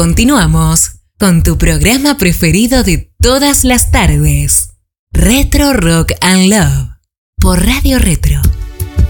continuamos con tu programa preferido de todas las tardes, Retro Rock and Love, por Radio Retro.